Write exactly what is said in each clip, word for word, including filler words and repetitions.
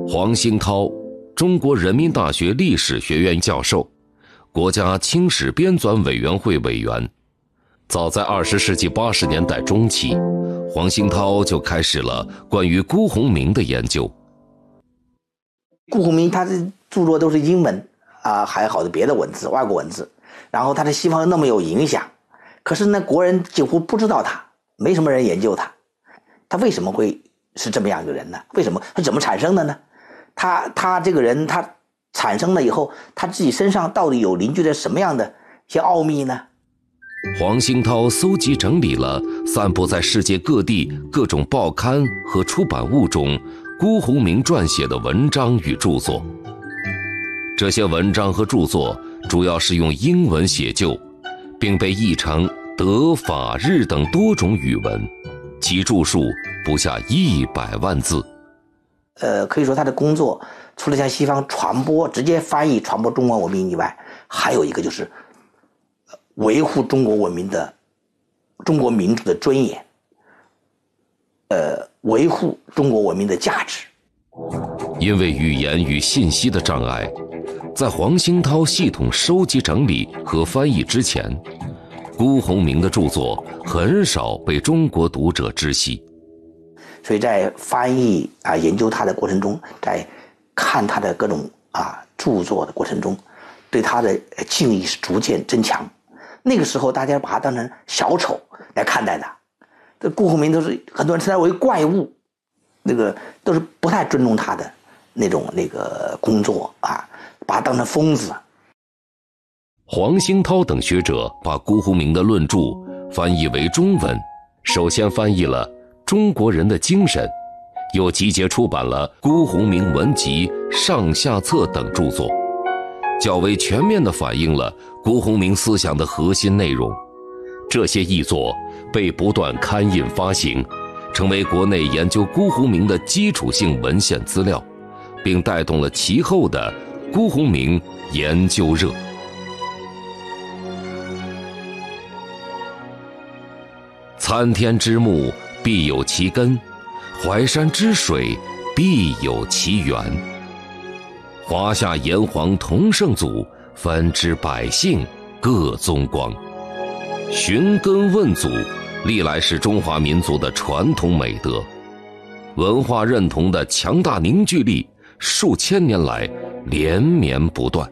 黄兴涛，中国人民大学历史学院教授，国家清史编纂委员会委员。早在二十世纪八十年代中期，黄兴涛就开始了关于辜鸿铭的研究。 辜鸿铭他的著作都是英文啊，还有好多别的文字，外国文字。然后他在西方那么有影响，可是呢，国人几乎不知道他，没什么人研究他。他为什么会是这么样一个人呢？为什么他怎么产生的呢？他他这个人他产生了以后，他自己身上到底有凝聚着什么样的一些奥秘呢？ 黄兴涛搜集整理了散布在世界各地各种报刊和出版物中辜鸿铭撰写的文章与著作。这些文章和著作主要是用英文写就，并被译成德、法、日等多种语文，其著数不下一百万字。 呃，可以说他的工作除了向西方传播、直接翻译传播中国文明以外，还有一个就是维护中国文明的、中国民族的尊严，呃，维护中国文明的价值。 因为语言与信息的障碍，在黄兴涛系统收集整理和翻译之前，辜鸿铭的著作很少被中国读者知悉。 所以在翻译啊研究他的过程中，在看他的各种啊著作的过程中，对他的敬意是逐渐增强。那个时候大家把他当成小丑来看待他，这辜鸿铭都是很多人称他为怪物，那个都是不太尊重他的那种那个工作啊，把他当成疯子。 黄兴涛等学者把辜鸿铭的论著翻译为中文，首先翻译了《中国人的精神》，又集结出版了《辜鸿铭文集》上下册等著作，较为全面地反映了辜鸿铭思想的核心内容。这些译作被不断刊印发行，成为国内研究辜鸿铭的基础性文献资料，并带动了其后的辜鸿铭研究热。参天之木必有其根，淮山之水必有其源。华夏炎黄同圣祖，分之百姓各宗光。寻根问祖历来是中华民族的传统美德，文化认同的强大凝聚力数千年来连绵不断。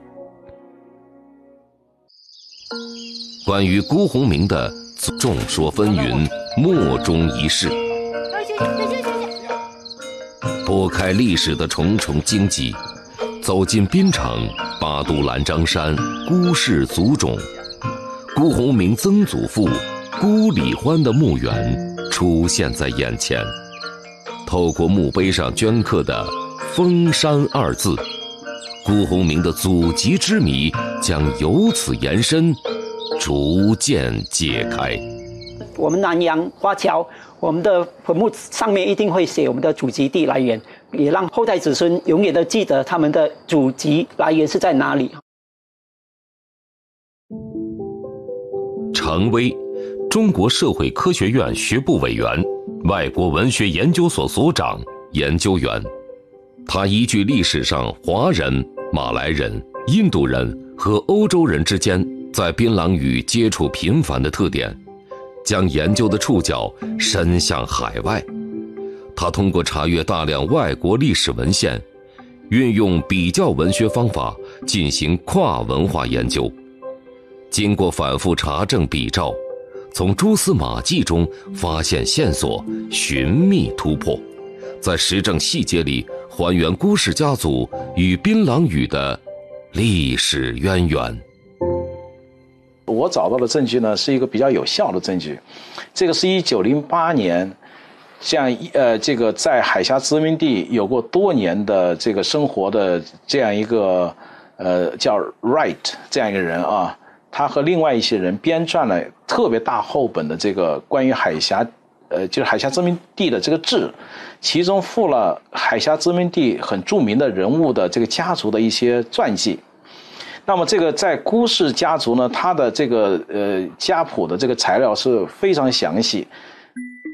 关于辜鸿铭的众说纷纭，莫衷一是。拨开历史的重重荆棘，走进滨城八都兰章山辜氏族冢，辜鸿铭曾祖父辜礼欢的墓园出现在眼前。透过墓碑上镌刻的封山二字，辜鸿铭的祖籍之谜将由此延伸，逐渐解开。 我们南洋华侨，我们的坟墓上面一定会写我们的祖籍地来源，也让后代子孙永远都记得他们的祖籍来源是在哪里。 程威，中国社会科学院学部委员，外国文学研究所所长、研究员。他依据历史上华人、马来人、印度人和欧洲人之间在槟榔屿接触频繁的特点，将研究的触角伸向海外。他通过查阅大量外国历史文献，运用比较文学方法进行跨文化研究。经过反复查证比照，从蛛丝马迹中发现线索，寻觅突破，在实证细节里还原辜氏家族与槟榔屿的历史渊源。 我找到的证据呢，是一个比较有效的证据。这个是一九零八年，像呃这个在海峡殖民地有过多年的这个生活的这样一个呃叫 Wright 这样一个人啊，他和另外一些人编撰了特别大厚本的这个关于海峡呃就是海峡殖民地的这个志，其中附了海峡殖民地很著名的人物的这个家族的一些传记。那么这个在辜氏家族呢，他的这个呃家谱的这个材料是非常详细，